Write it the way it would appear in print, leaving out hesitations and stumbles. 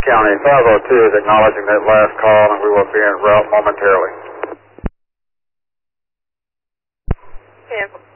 County, 502 is acknowledging that last call, and we will be en route momentarily. Vehicle